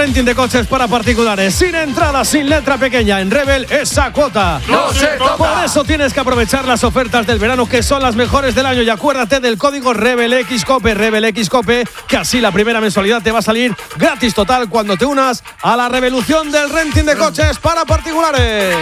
renting de coches para particulares, sin entrada, sin letra pequeña. En Rebel esa cuota no se toca. Por eso tienes que aprovechar las ofertas del verano, que son las mejores del año. Y acuérdate del código RebelXCOPE, RebelXCOPE, que así la primera mensualidad te va a salir gratis total cuando te unas a la revolución del renting de coches para particulares.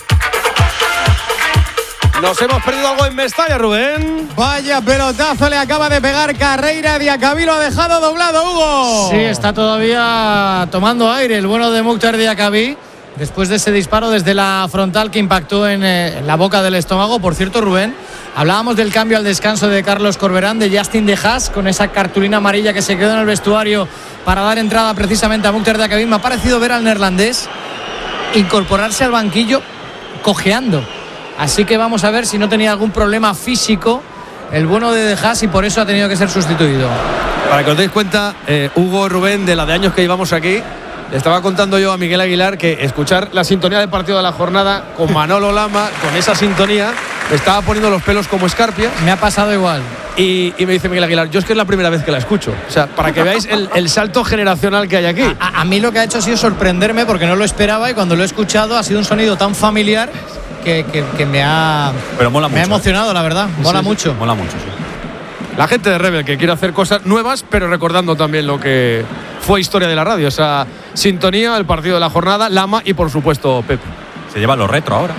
Nos hemos perdido algo en Mestalla, Rubén. Vaya pelotazo le acaba de pegar Carreira. Diacabí lo ha dejado doblado, Hugo. Sí, está todavía tomando aire el bueno de Mukhtar Diacabí, después de ese disparo desde la frontal que impactó en la boca del estómago. Por cierto, Rubén, hablábamos del cambio al descanso de Carlos Corberán, de Justin De Haas, con esa cartulina amarilla que se quedó en el vestuario para dar entrada precisamente a Mukhtar Diacabí. Me ha parecido ver al neerlandés incorporarse al banquillo cojeando. Así que vamos a ver si no tenía algún problema físico el bueno de Haas y por eso ha tenido que ser sustituido. Para que os deis cuenta, Hugo, Rubén, de la de años que llevamos aquí, le estaba contando yo a Miguel Aguilar que escuchar la sintonía del partido de la jornada con Manolo Lama, con esa sintonía, me estaba poniendo los pelos como escarpias. Me ha pasado igual. Y me dice Miguel Aguilar, yo es que es la primera vez que la escucho. O sea, para que veáis el salto generacional que hay aquí. A mí lo que ha hecho ha sido sorprenderme porque no lo esperaba y cuando lo he escuchado ha sido un sonido tan familiar que me ha emocionado, la verdad. Mola mucho. Mola mucho, sí. La gente de Rebel que quiere hacer cosas nuevas, pero recordando también lo que fue historia de la radio. Esa sintonía, el partido de la jornada, Lama y por supuesto Pepe. Se lleva lo retro ahora.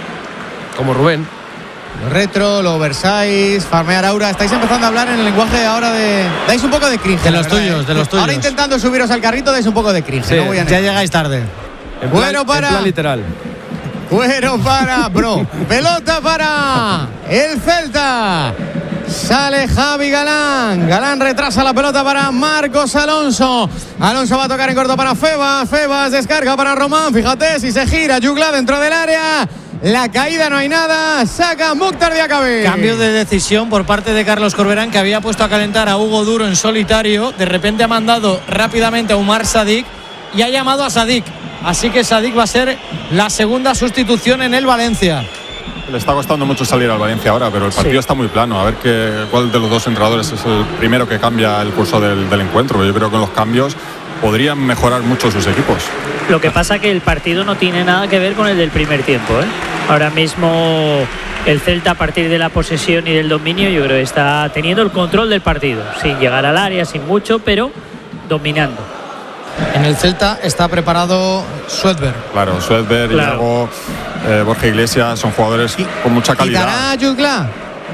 Como Rubén. Lo retro, lo oversize, farmear aura. Estáis empezando a hablar en el lenguaje ahora de... Dais un poco de cringe. De los tuyos. Ahora intentando subiros al carrito dais un poco de cringe. Sí, no voy a ya llegáis tarde. En plan literal. Bueno para, bro. Pelota para el Celta. Sale Javi Galán. Galán retrasa la pelota para Marcos Alonso. Alonso va a tocar en corto para Febas. Febas descarga para Román. Fíjate si se gira Jugla dentro del área. La caída no hay nada. Saca Mukhtar Diacabí. Cambio de decisión por parte de Carlos Corberán, que había puesto a calentar a Hugo Duro en solitario. De repente ha mandado rápidamente a Umar Sadik y ha llamado a Sadik. Así que Sadik va a ser la segunda sustitución en el Valencia. Le está costando mucho salir al Valencia ahora, pero el partido está muy plano. A ver cuál de los dos entrenadores es el primero que cambia el curso del encuentro. Yo creo que con los cambios podrían mejorar mucho sus equipos. Lo que pasa que el partido no tiene nada que ver con el del primer tiempo, ¿eh? Ahora mismo el Celta, a partir de la posesión y del dominio, yo creo que está teniendo el control del partido, sin llegar al área, sin mucho, pero dominando. En el Celta está preparado Suedberg. Claro, Suedberg, Iago, Borja Iglesias son jugadores con mucha calidad. ¿Quitará Jugla?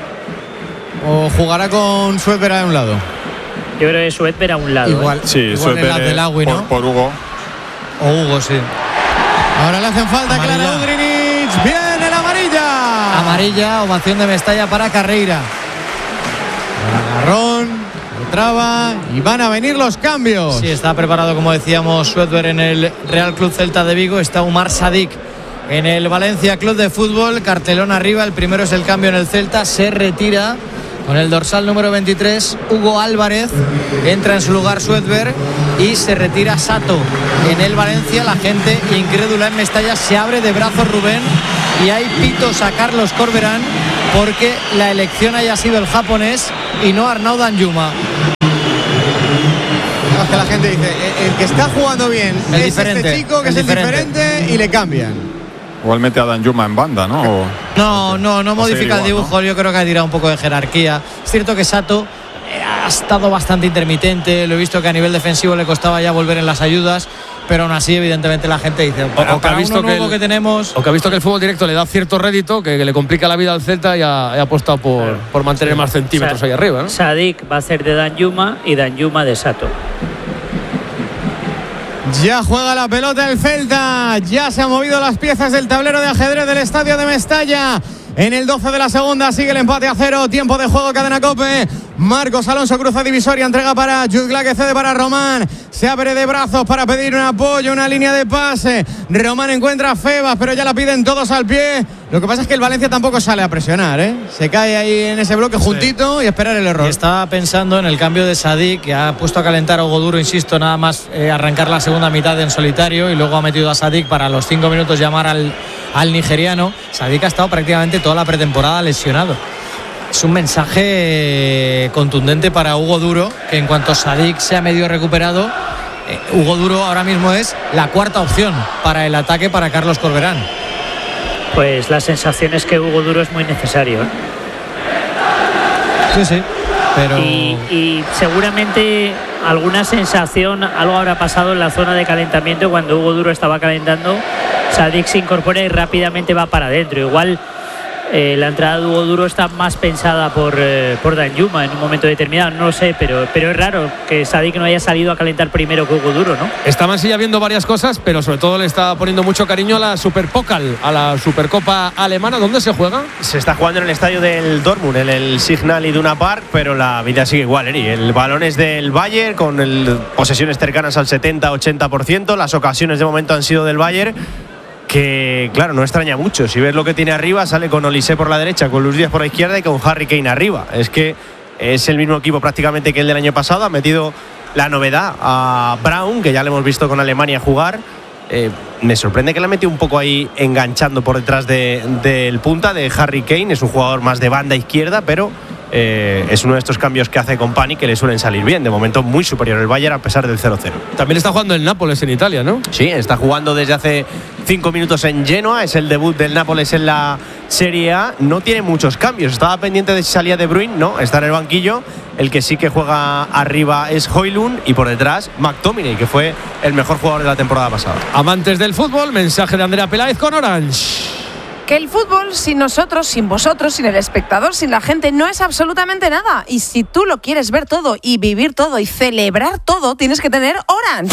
¿O jugará con Suedberg a un lado? Yo creo que Suedberg a un lado. Igual, sí, Suedberg por Hugo. O Hugo, sí. Ahora le hacen falta Clara Udrinic. Viene la amarilla. Amarilla, ovación de Mestalla para Carreira. Agarrón. Traba y van a venir los cambios. Sí, está preparado, como decíamos, Suedberg en el Real Club Celta de Vigo. Está Umar Sadik en el Valencia Club de Fútbol. Cartelón arriba, el primero es el cambio en el Celta. Se retira con el dorsal número 23 Hugo Álvarez. Entra en su lugar Suedberg y se retira Sato en el Valencia. La gente incrédula en Mestalla se abre de brazos, Rubén, y hay pitos a Carlos Corberán porque la elección haya sido el japonés y no Arnaud Danjuma. Es que la gente dice, el que está jugando bien es diferente, este chico que es el diferente y le cambian. Igual mete a Danjuma en banda, ¿no? No modifica el dibujo, ¿no? Yo creo que ha tirado un poco de jerarquía. Es cierto que Sato ha estado bastante intermitente, lo he visto que a nivel defensivo le costaba ya volver en las ayudas, pero aún así evidentemente la gente dice, o que ha visto que tenemos, o que ha visto que el fútbol directo le da cierto rédito, que le complica la vida al Celta y ha apostado por mantener más centímetros ahí arriba, ¿no? Sadik va a ser de Danjuma y Danjuma de Sato. Ya juega la pelota el Celta. Ya se han movido las piezas del tablero de ajedrez del estadio de Mestalla. En el 12 de la segunda sigue el empate a 0. Tiempo de juego, Cadena COPE. Marcos Alonso cruza divisoria, entrega para Jugla, que cede para Román. Se abre de brazos para pedir un apoyo, una línea de pase. Román encuentra a Febas, pero ya la piden todos al pie. Lo que pasa es que el Valencia tampoco sale a presionar, ¿eh? Se cae ahí en ese bloque juntito y esperar el error. Y estaba pensando en el cambio de Sadik, que ha puesto a calentar a Hugo Duro, insisto, nada más arrancar la segunda mitad en solitario, y luego ha metido a Sadik para los 5 minutos llamar al nigeriano. Sadik ha estado prácticamente toda la pretemporada lesionado. Es un mensaje contundente para Hugo Duro, que en cuanto Sadik se ha medio recuperado, Hugo Duro ahora mismo es la cuarta opción para el ataque para Carlos Corberán. Pues la sensación es que Hugo Duro es muy necesario, ¿eh? Sí, pero... Y seguramente alguna sensación, algo habrá pasado en la zona de calentamiento cuando Hugo Duro estaba calentando. Sadik se incorpora y rápidamente va para adentro. Igual la entrada de Hugo Duro está más pensada por Danjuma en un momento determinado, no lo sé, pero es raro que Sadik no haya salido a calentar primero que Hugo Duro, ¿no? Está Mansilla viendo varias cosas, pero sobre todo le está poniendo mucho cariño a la Superpokal, a la Supercopa alemana. ¿Dónde se juega? Se está jugando en el estadio del Dortmund, en el Signal Iduna Park, pero la vida sigue igual, Eri. El balón es del Bayern, con posesiones cercanas al 70-80%. Las ocasiones de momento han sido del Bayern, que claro, no extraña mucho. Si ves lo que tiene arriba, sale con Olise por la derecha, con Luis Díaz por la izquierda y con Harry Kane arriba. Es que es el mismo equipo prácticamente que el del año pasado. Ha metido la novedad a Braun, que ya le hemos visto con Alemania jugar. Me sorprende que la metió un poco ahí enganchando por detrás del punta de Harry Kane. Es un jugador más de banda izquierda, pero es uno de estos cambios que hace Company que le suelen salir bien. De momento muy superior el Bayern a pesar del 0-0. También está jugando el Nápoles en Italia, ¿no? Sí, está jugando desde hace 5 minutos en Genoa. Es el debut del Nápoles en la Serie A. No tiene muchos cambios. Estaba pendiente de si salía De Bruyne. No, está en el banquillo. El que sí que juega arriba es Højlund y por detrás McTominay, que fue el mejor jugador de la temporada pasada. Amantes del fútbol, mensaje de Andrea Peláez con Orange. Que el fútbol sin nosotros, sin vosotros, sin el espectador, sin la gente, no es absolutamente nada. Y si tú lo quieres ver todo y vivir todo y celebrar todo, tienes que tener Orange.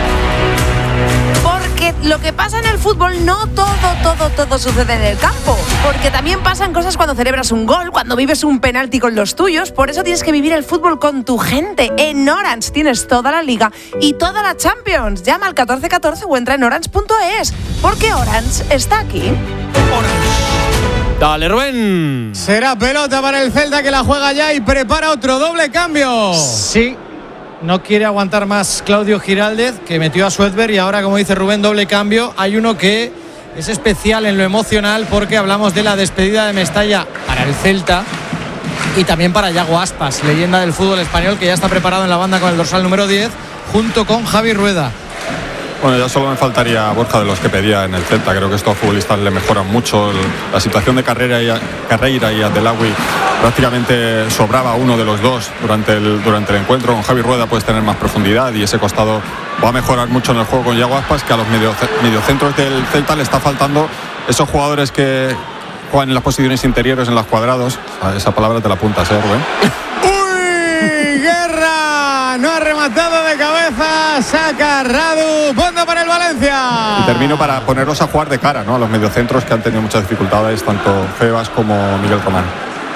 Porque lo que pasa en el fútbol no todo sucede en el campo. Porque también pasan cosas cuando celebras un gol, cuando vives un penalti con los tuyos. Por eso tienes que vivir el fútbol con tu gente. En Orange tienes toda la Liga y toda la Champions. Llama al 1414 o entra en orange.es. Porque Orange está aquí. Dale, Rubén. Será pelota para el Celta, que la juega ya y prepara otro doble cambio. Sí, no quiere aguantar más Claudio Giraldez, que metió a Suedberg, y ahora, como dice Rubén, doble cambio. Hay uno que es especial en lo emocional porque hablamos de la despedida de Mestalla para el Celta y también para Yago Aspas, leyenda del fútbol español, que ya está preparado en la banda con el dorsal número 10 junto con Javi Rueda. Bueno, ya solo me faltaría Borja de los que pedía en el Celta. Creo que estos futbolistas le mejoran mucho. La situación de Carreira y Adelawi prácticamente sobraba uno de los dos durante el encuentro. Con Javi Rueda puedes tener más profundidad y ese costado va a mejorar mucho en el juego con Yago Aspas, que a los mediocentros del Celta le está faltando esos jugadores que juegan en las posiciones interiores, en los cuadrados. Esa palabra te la apuntas, Rubén. ¡Uy! ¡Guerra! No ha rematado de cabeza. Saca Radu. Fondo para el Valencia. Y termino para ponerlos a jugar de cara, ¿no? A los mediocentros, que han tenido muchas dificultades, tanto Febas como Miguel Román.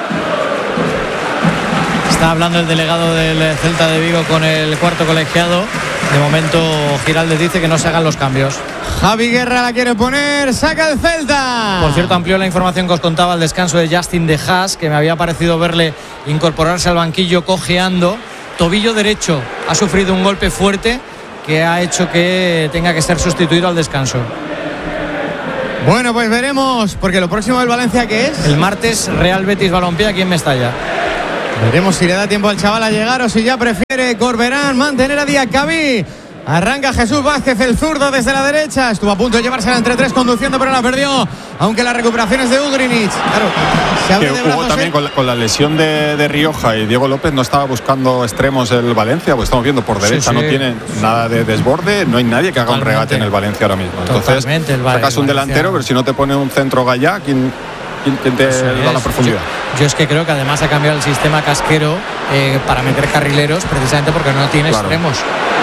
Está hablando el delegado del Celta de Vigo con el cuarto colegiado. De momento Giraldez dice que no se hagan los cambios. Javi Guerra la quiere poner, saca el Celta. Por cierto, amplió la información que os contaba al descanso de Justin de Haas, que me había parecido verle incorporarse al banquillo cojeando. Tobillo derecho, ha sufrido un golpe fuerte que ha hecho que tenga que ser sustituido al descanso. Bueno, pues veremos, porque lo próximo del Valencia, ¿qué es? El martes, Real Betis Balompié aquí en Mestalla. Veremos si le da tiempo al chaval a llegar o si ya prefiere Corberán mantener a Diacabí. Arranca Jesús Vázquez, el zurdo, desde la derecha. Estuvo a punto de llevársela entre tres conduciendo, pero la perdió. Aunque la recuperación es de Ugrinic. Claro, se abre de brazos. También con la lesión de Rioja y Diego López, no estaba buscando extremos el Valencia, pues estamos viendo por derecha, no tiene nada de desborde, no hay nadie que haga un regate en el Valencia ahora mismo. Entonces, sacas un delantero, pero si no te pone un centro Gallá, ¿quién te da la profundidad? Yo es que creo que además ha cambiado el sistema Casquero para meter carrileros, precisamente porque no tiene extremos.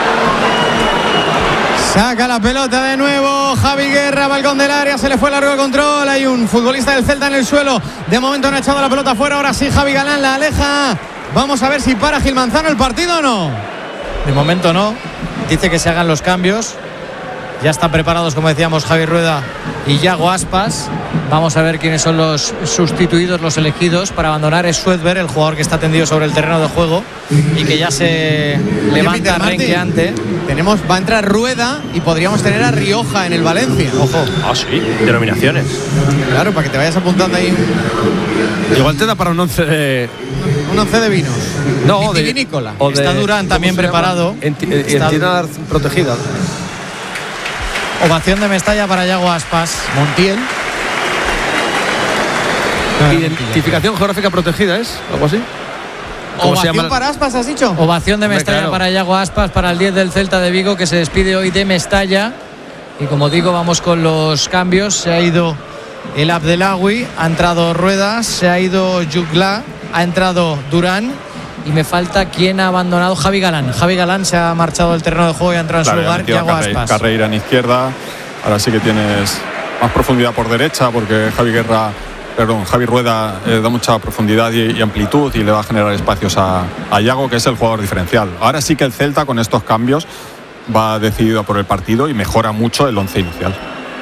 Saca la pelota de nuevo Javi Guerra, balcón del área, se le fue largo el control. Hay un futbolista del Celta en el suelo. De momento no ha echado la pelota fuera. Ahora sí Javi Galán la aleja. Vamos a ver si para Gil Manzano el partido o no. De momento no. Dice que se hagan los cambios. Ya están preparados, como decíamos, Javi Rueda y Yago Aspas. Vamos a ver quiénes son los sustituidos, los elegidos. Para abandonar es Suedberg, el jugador que está tendido sobre el terreno de juego y que ya se levanta renqueante. va a entrar Rueda y podríamos tener a Rioja en el Valencia. Ojo. Ah, sí, denominaciones. Claro, para que te vayas apuntando ahí Igual te da para un 11 de... un 11 de vinos. No, Vitivinícola. o de- Está Durán también ¿cómo se llama? preparado. Está- Entidad protegida. Ovación de Mestalla para Yago Aspas. Montiel. Identificación geográfica protegida, ¿es? ¿Algo así? ¿Cómo se Ovación llama? para Aspas, ¿has dicho? Ovación de Hombre, Mestalla claro. para Yago Aspas, para el 10 del Celta de Vigo, que se despide hoy de Mestalla. Y como digo, vamos con los cambios. Se ha ido el Abdelawi, ha entrado Ruedas, se ha ido Yugla, ha entrado Durán. Y me falta quien ha abandonado Javi Galán. Javi Galán se ha marchado del terreno de juego y ha entrado en su Claro, ha lugar metido Yago a Aspas. Carreira en izquierda. Ahora sí que tienes más profundidad por derecha, porque Javi Rueda da mucha profundidad y amplitud y le va a generar espacios a Yago, que es el jugador diferencial. Ahora sí que el Celta con estos cambios va decidido por el partido y mejora mucho el once inicial.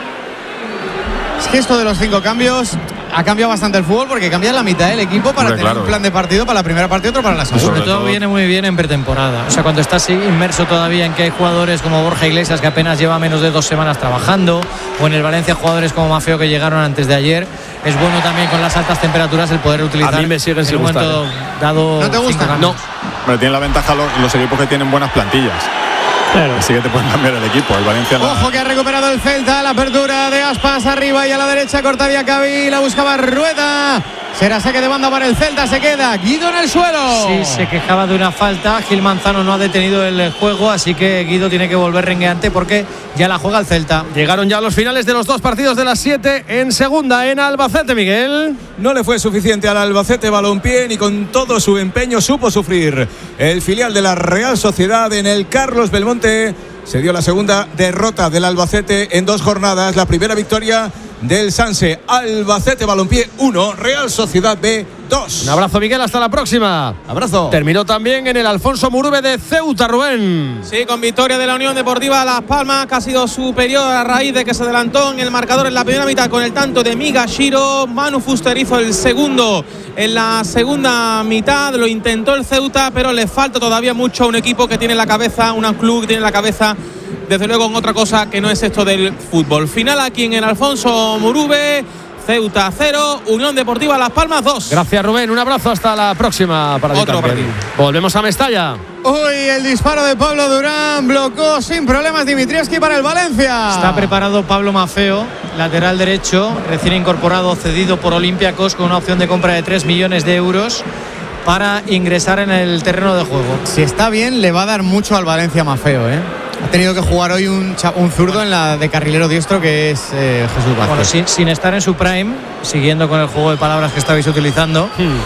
Es que esto de los 5 cambios ha cambiado bastante el fútbol, porque cambia la mitad del equipo para Hombre, tener claro. un plan de partido para la primera parte y otro para la segunda. Sobre Sobre todo todo- viene muy bien en pretemporada. O sea, cuando estás inmerso todavía en que hay jugadores como Borja Iglesias, que apenas lleva menos de 2 semanas trabajando, o en el Valencia jugadores como Mafeo, que llegaron antes de ayer. Es bueno también con las altas temperaturas el poder utilizar A mí me siguen en sin un gustar, momento dado. ¿No te 5 gustan? cambios. Pero tienen la ventaja los equipos que tienen buenas plantillas. Claro. Así que te pueden cambiar el equipo. El Valencia no. Ojo que ha recuperado el Celta, la apertura de Aspas arriba y a la derecha cortaría Cavi, la buscaba Rueda. Será saque de banda para el Celta, se queda Guido en el suelo. Sí, se quejaba de una falta. Gil Manzano no ha detenido el juego, así que Guido tiene que volver rengueante porque ya la juega el Celta. Llegaron ya los finales de los 2 partidos de las 7 en segunda en Albacete, Miguel. No le fue suficiente al Albacete Balompié, ni con todo su empeño supo sufrir. El filial de la Real Sociedad en el Carlos Belmonte se dio la segunda derrota del Albacete en 2 jornadas. La primera victoria del Sanse. Albacete Balompié 1, Real Sociedad B 2. Un abrazo, Miguel, hasta la próxima. Abrazo. Terminó también en el Alfonso Murube de Ceuta, Rubén. Sí, con victoria de la Unión Deportiva Las Palmas, que ha sido superior a raíz de que se adelantó en el marcador en la primera mitad con el tanto de Migashiro. Manu Fuster hizo el segundo en la segunda mitad. Lo intentó el Ceuta, pero le falta todavía mucho a un equipo que tiene la cabeza, un club que tiene la cabeza, desde luego, en otra cosa que no es esto del fútbol. Final aquí en el Alfonso Murube. Ceuta 0, Unión Deportiva Las Palmas 2. Gracias, Rubén. Un abrazo, hasta la próxima para ti Otro también. partido. Volvemos a Mestalla. Uy, el disparo de Pablo Durán blocó sin problemas Dimitrievski para el Valencia. Está preparado Pablo Mafeo, lateral derecho, recién incorporado, cedido por Olympiacos con una opción de compra de 3 millones de euros para ingresar en el terreno de juego. Si está bien, le va a dar mucho al Valencia Mafeo, ¿eh? Ha tenido que jugar hoy un zurdo en la de carrilero diestro, que es Jesús Vázquez. Bueno, sin estar en su prime, siguiendo con el juego de palabras que estabais utilizando,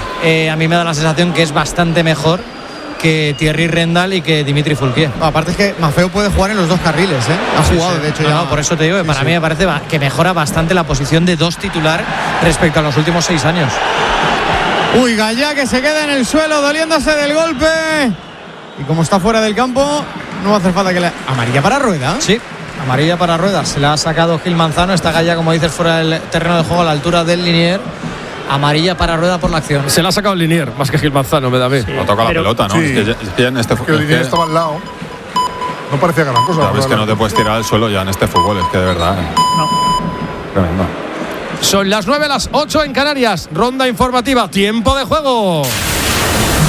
a mí me da la sensación que es bastante mejor que Thierry Rendal y que Dimitri Foulquier. Aparte es que Mafeo puede jugar en los 2 carriles, ¿eh? Ha jugado, de hecho, No, ya. no, por eso te digo que para mí me parece que mejora bastante la posición de 2 titular respecto a los últimos 6 años. Uy, Gallá, que se queda en el suelo doliéndose del golpe. Y como está fuera del campo, no va a hacer falta que le... ¿Amarilla para Rueda? Sí, amarilla para Ruedas. Se la ha sacado Gil Manzano. Está Gallá, como dices, fuera del terreno de juego a la altura del linier. Amarilla para Rueda por la acción. Se la ha sacado el Linier, más que Gil Manzano, me da a mí. No toca la pero- pelota, ¿no? Sí. Es que ya en este Que el Linier estaba al lado. No parecía gran cosa. Sabes que no te puedes tirar al suelo ya en este fútbol, es que de verdad. Tremendo. Son las 9, las 8 en Canarias. Ronda informativa, tiempo de juego.